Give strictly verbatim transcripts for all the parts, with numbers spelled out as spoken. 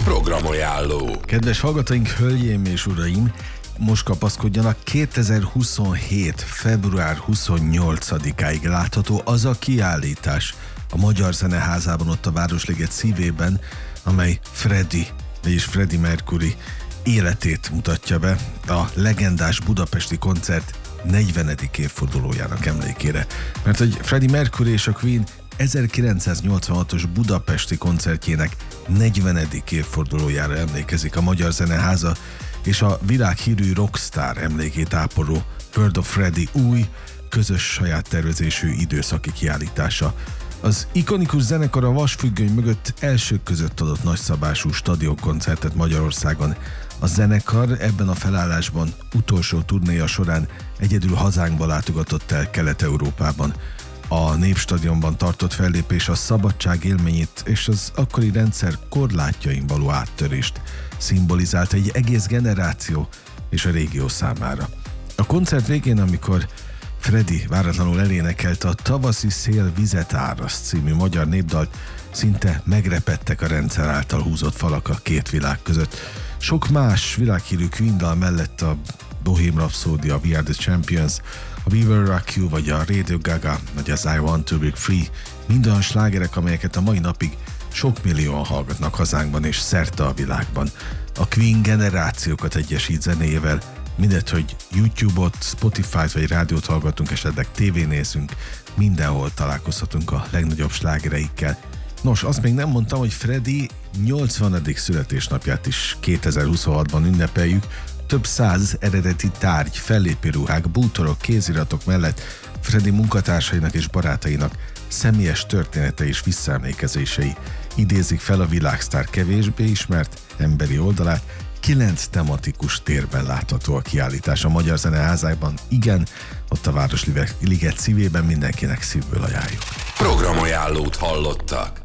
Programajánló. Kedves hallgatóink, hölgyeim és uraim, most kapaszkodjanak, kétezer-huszonhét. február huszonnyolcadikáig látható az a kiállítás a Magyar Zeneházában, ott a Városliget szívében, amely Freddie, vagyis Freddie Mercury életét mutatja be a legendás budapesti koncert negyvenedik évfordulójának emlékére. Mert hogy Freddie Mercury és a Queen ezerkilencszáznyolcvanhatos budapesti koncertjének negyvenedik évfordulójára emlékezik a Magyar Zeneháza, és a világhírű rockstar emlékét ápoló World of Freddie új, közös saját tervezésű időszaki kiállítása. Az ikonikus zenekar a vasfüggöny mögött elsők között adott nagyszabású stadionkoncertet Magyarországon. A zenekar ebben a felállásban utolsó turnéja során egyedül hazánkba látogatott el Kelet-Európában. A Népstadionban tartott fellépés a szabadság élményét és az akkori rendszer korlátjain való áttörést szimbolizált egy egész generáció és a régió számára. A koncert végén, amikor Freddie váratlanul elénekelte a Tavaszi szél vizet áraszt című magyar népdalt, szinte megrepedtek a rendszer által húzott falak a két világ között. Sok más világhírű Queen dal mellett a Bohemian Rhapsody, a We Are The Champions, a We Will Rock You, vagy a Radio Gaga, vagy az I Want To Break Free, mind olyan slágerek, amelyeket a mai napig sok millióan hallgatnak hazánkban és szerte a világban. A Queen generációkat egyesít zenéjével, mindegy, hogy YouTube-ot, Spotify-t vagy rádiót hallgatunk, esetleg tévén nézünk, mindenhol találkozhatunk a legnagyobb slágereikkel. Nos, azt még nem mondtam, hogy Freddie nyolcvanadik születésnapját is kétezer-huszonhatban ünnepeljük. Több száz eredeti tárgy, fellépőruhák, bútorok, kéziratok mellett Freddie munkatársainak és barátainak személyes története és visszaemlékezései idézik fel a világsztár kevésbé ismert emberi oldalát. Kilenc tematikus térben látható a kiállítás a Magyar Zeneházában. Igen, ott a Városliget szívében, mindenkinek szívből ajánljuk. Programajánlót hallottak.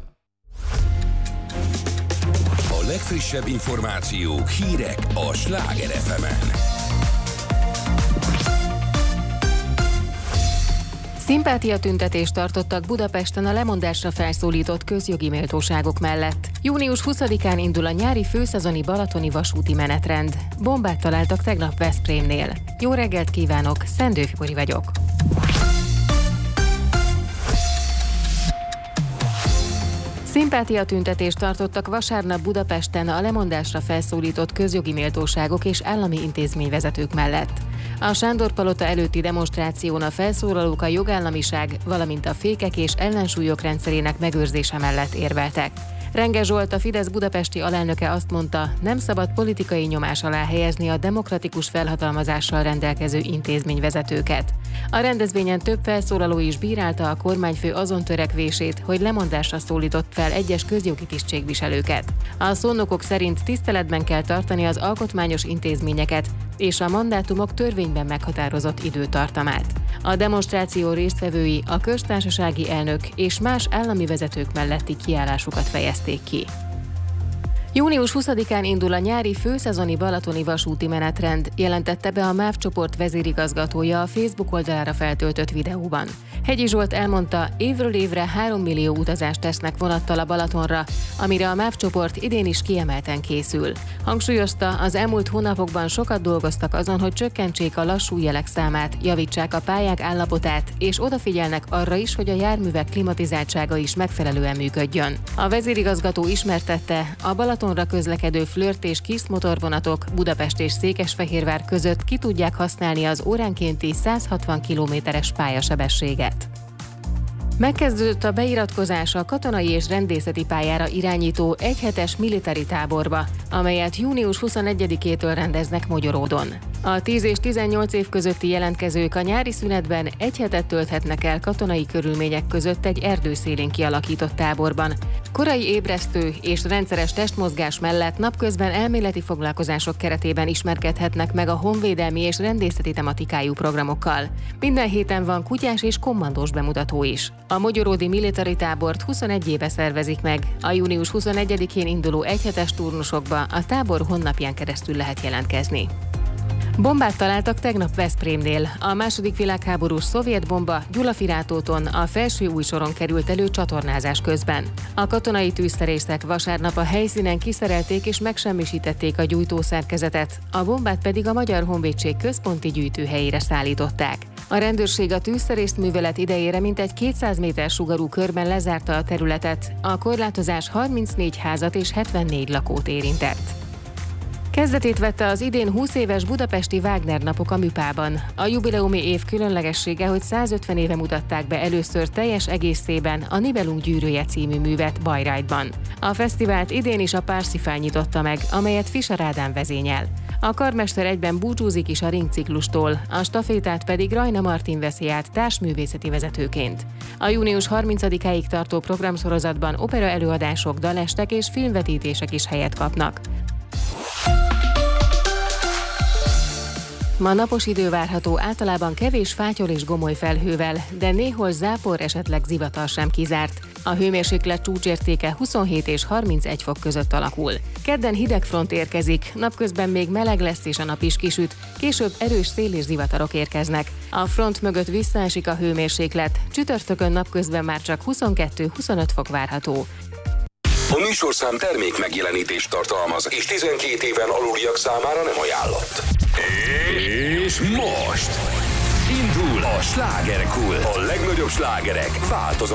A legfrissebb információk, hírek a Sláger ef emen. Szimpátiatüntetést tartottak Budapesten a lemondásra felszólított közjogi méltóságok mellett. június huszadikán indul a nyári főszezoni balatoni vasúti menetrend. Bombát találtak tegnap Veszprémnél. Jó reggelt kívánok, Szendő Fibori vagyok. Szimpátiatüntetést tartottak vasárnap Budapesten a lemondásra felszólított közjogi méltóságok és állami intézményvezetők mellett. A Sándor-palota előtti demonstráción a felszólalók a jogállamiság, valamint a fékek és ellensúlyok rendszerének megőrzése mellett érveltek. Renge Zsolt, a Fidesz budapesti alelnöke azt mondta, nem szabad politikai nyomás alá helyezni a demokratikus felhatalmazással rendelkező intézményvezetőket. A rendezvényen több felszólaló is bírálta a kormányfő azon törekvését, hogy lemondásra szólított fel egyes közjogi tisztségviselőket. A szónokok szerint tiszteletben kell tartani az alkotmányos intézményeket és a mandátumok törvényben meghatározott időtartamát. A demonstráció résztvevői a köztársasági elnök és más állami vezetők melletti kiállásukat fejezték ki. június huszadikán indul a nyári főszezoni balatoni vasúti menetrend, jelentette be a MÁV csoport vezérigazgatója a Facebook oldalára feltöltött videóban. Hegyi Zsolt elmondta, évről évre három millió utazást tesznek vonattal a Balatonra, amire a MÁV csoport idén is kiemelten készül. Hangsúlyozta, az elmúlt hónapokban sokat dolgoztak azon, hogy csökkentsék a lassú jelek számát, javítsák a pályák állapotát, és odafigyelnek arra is, hogy a járművek klimatizáltsága is megfelelően működjön. A vezérigazgató ismertette, a Balatonra közlekedő Flirt és Kiss motorvonatok Budapest és Székesfehérvár között ki tudják használni az óránkénti száz hatvan kilométeres pályasebességet. Megkezdődött a beiratkozás a katonai és rendészeti pályára irányító egyhetes militári táborba, amelyet június huszonegyedikétől rendeznek Mogyoródon. A tíz és tizennyolc év közötti jelentkezők a nyári szünetben egy hetet tölthetnek el katonai körülmények között egy erdőszélén kialakított táborban. Korai ébresztő és rendszeres testmozgás mellett napközben elméleti foglalkozások keretében ismerkedhetnek meg a honvédelmi és rendészeti tematikájú programokkal. Minden héten van kutyás és kommandós bemutató is. A mogyoródi militári tábort huszonegy éve szervezik meg. A június huszonegyedikén induló egyhetes turnusokba a tábor honlapján keresztül lehet jelentkezni. Bombát találtak tegnap Veszprémnél. A második világháborús szovjet bomba Gyulafirátóton, a Felsőújsoron került elő csatornázás közben. A katonai tűzszerészek vasárnap a helyszínen kiszerelték és megsemmisítették a gyújtószerkezetet, a bombát pedig a Magyar Honvédség központi gyűjtőhelyére szállították. A rendőrség a tűzszerészt művelet idejére mintegy kétszáz méter sugarú körben lezárta a területet, a korlátozás harmincnégy házat és hetvennégy lakót érintett. Kezdetét vette az idén húsz éves budapesti Wagner napok a Műpában. A jubileumi év különlegessége, hogy százötven éve mutatták be először teljes egészében a Nibelung gyűrűje című művet Bayreuthban. A fesztivált idén is a Parsifal nyitotta meg, amelyet Fischer Ádám vezényel. A karmester egyben búcsúzik is a ringciklustól, a stafétát pedig Rajna Martin veszi át társművészeti vezetőként. A június harmincadikáig tartó programsorozatban opera előadások, dalestek és filmvetítések is helyet kapnak. Ma napos idő várható, általában kevés fátyol és gomoly felhővel, de néhol zápor, esetleg zivatar sem kizárt. A hőmérséklet csúcsértéke huszonhét és harmincegy fok között alakul. Kedden hideg front érkezik, napközben még meleg lesz és a nap is kisüt, később erős szél és zivatarok érkeznek. A front mögött visszaesik a hőmérséklet, csütörtökön napközben már csak huszonkettő-huszonöt fok várható. A műsorszám termék megjelenítést tartalmaz, és tizenkét éven aluliak számára nem ajánlott. És most indul a Slágerkult. A legnagyobb slágerek változatlan